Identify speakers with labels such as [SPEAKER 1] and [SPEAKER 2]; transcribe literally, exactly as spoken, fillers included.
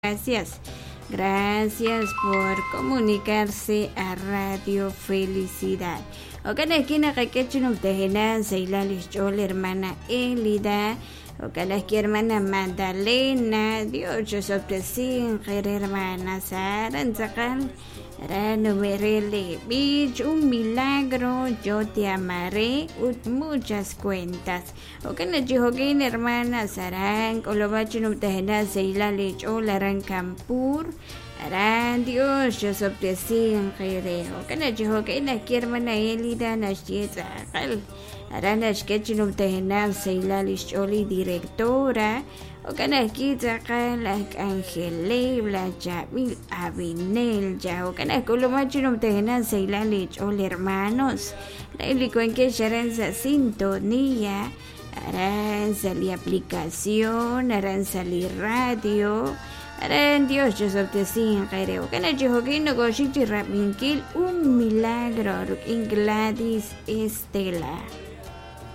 [SPEAKER 1] Gracias, gracias por comunicarse a Radio Felicidad. Okan esquina kakechinum tejenan seilalis chol hermana Elida. Okan aquí hermana Magdalena. Dios yo soptesin hermana Sara Zacal. Rano Merele Beach, un milagro, yo te amaré, muchas cuentas. Okan nachihokin hermana Sarang, Olobachinum tejenan seilalis chol aran Campur. Aran Dios, yo soptesin jereo. Okan nachihokin aquí hermana Elida nashieta. Aran ashkechinum tejenan seilalis choli directora. Okan aquí Zacal Angele Bla Jabil Abinel ya. Okan akulomachinum tejenan seilalis chol hermanos. Lailico en que sharanza sintonía. Aranzali aplicación, aranzali radio. Aran Dios, yo soptesin jereo. Okan achihokin no goshichi rapinkil un milagro. En Gladys Estela.